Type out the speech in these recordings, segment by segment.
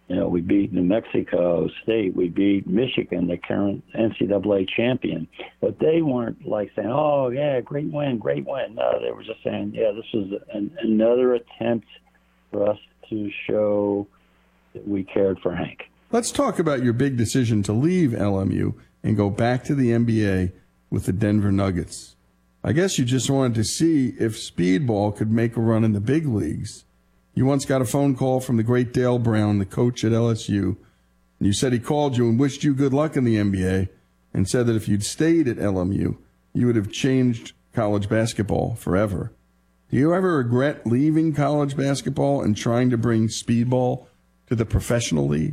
We beat New Mexico State. We beat Michigan, the current NCAA champion. But they weren't like saying, oh, yeah, great win, great win. No, they were just saying, yeah, this was another attempt for us to show that we cared for Hank. Let's talk about your big decision to leave LMU and go back to the NBA with the Denver Nuggets. I guess you just wanted to see if speedball could make a run in the big leagues. You once got a phone call from the great Dale Brown, the coach at LSU, and you said he called you and wished you good luck in the NBA and said that if you'd stayed at LMU, you would have changed college basketball forever. Do you ever regret leaving college basketball and trying to bring speedball to the professional league?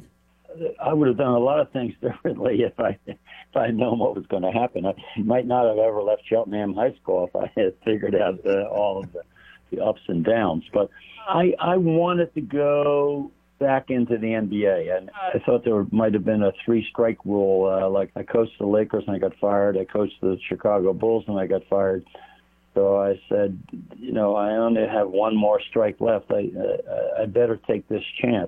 I would have done a lot of things differently if I had known what was going to happen. I might not have ever left Cheltenham High School if I had figured out all of the ups and downs. But I wanted to go back into the NBA, and I thought there might have been a 3-strike rule. Like I coached the Lakers and I got fired. I coached the Chicago Bulls and I got fired. So I said, I only have one more strike left. I better take this chance.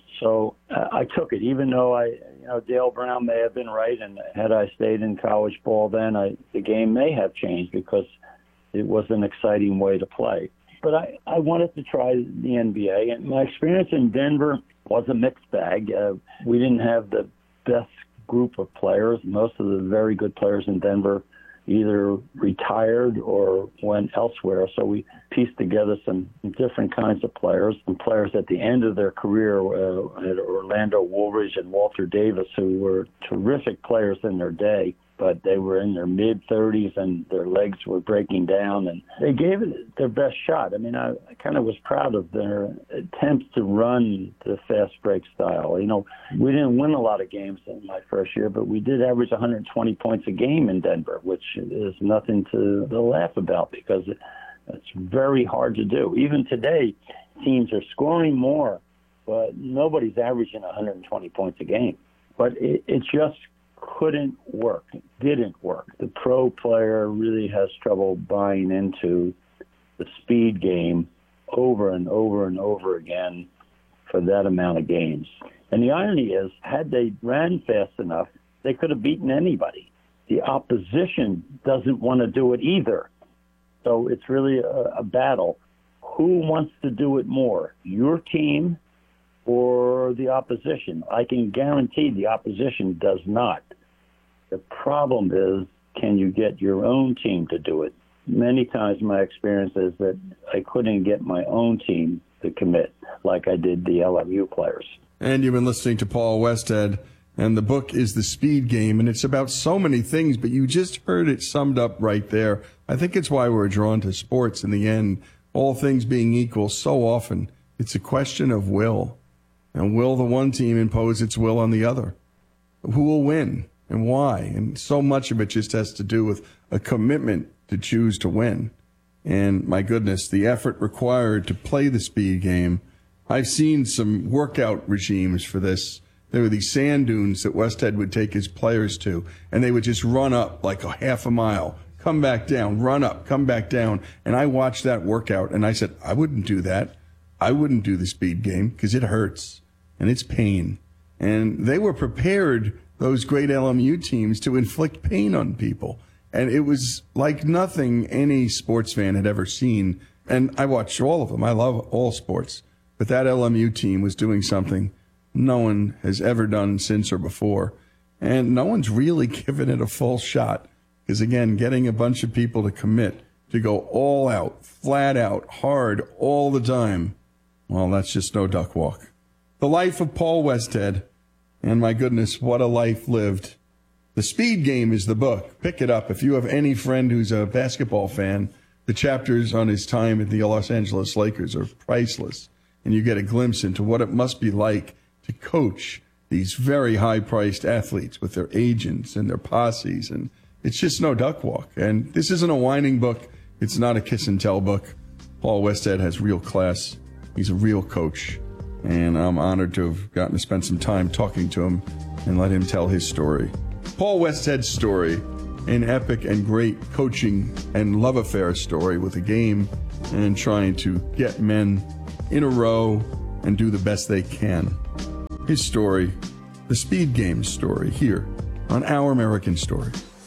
So I took it, even though Dale Brown may have been right, and had I stayed in college ball then, the game may have changed because it was an exciting way to play. But I wanted to try the NBA, and my experience in Denver was a mixed bag. We didn't have the best group of players. Most of the very good players in Denver either retired or went elsewhere. So we pieced together some different kinds of players, and players at the end of their career, Orlando Woolridge and Walter Davis, who were terrific players in their day, but they were in their mid-30s and their legs were breaking down, and they gave it their best shot. I mean, I kind of was proud of their attempts to run the fast break style. We didn't win a lot of games in my first year, but we did average 120 points a game in Denver, which is nothing to laugh about because it's very hard to do. Even today, teams are scoring more, but nobody's averaging 120 points a game. But it just didn't work. The pro player really has trouble buying into the speed game over and over and over again for that amount of games. And the irony is, had they ran fast enough, they could have beaten anybody. The opposition doesn't want to do it either. So it's really a battle. Who wants to do it more, your team or the opposition? I can guarantee the opposition does not. The problem is, can you get your own team to do it? Many times my experience is that I couldn't get my own team to commit like I did the LMU players. And you've been listening to Paul Westhead, and the book is The Speed Game, and it's about so many things, but you just heard it summed up right there. I think it's why we're drawn to sports in the end. All things being equal, so often it's a question of will. And will the one team impose its will on the other? Who will win? And why? And so much of it just has to do with a commitment to choose to win. And my goodness, the effort required to play the speed game. I've seen some workout regimes for this. There were these sand dunes that Westhead would take his players to, and they would just run up like a half a mile, come back down, run up, come back down. And I watched that workout, and I said, I wouldn't do that. I wouldn't do the speed game because it hurts, and it's pain. And they were prepared, those great LMU teams, to inflict pain on people. And it was like nothing any sports fan had ever seen. And I watched all of them. I love all sports. But that LMU team was doing something no one has ever done since or before. And no one's really given it a full shot. Because, again, getting a bunch of people to commit, to go all out, flat out, hard, all the time, well, that's just no duck walk. The life of Paul Westhead. And my goodness, what a life lived. The Speed Game is the book. Pick it up. If you have any friend who's a basketball fan, the chapters on his time at the Los Angeles Lakers are priceless. And you get a glimpse into what it must be like to coach these very high-priced athletes with their agents and their posses. And it's just no duck walk. And this isn't a whining book. It's not a kiss-and-tell book. Paul Westhead has real class. He's a real coach. And I'm honored to have gotten to spend some time talking to him and let him tell his story. Paul Westhead's story, an epic and great coaching and love affair story with a game and trying to get men in a row and do the best they can. his story, the Speed Games story, here on Our American Story.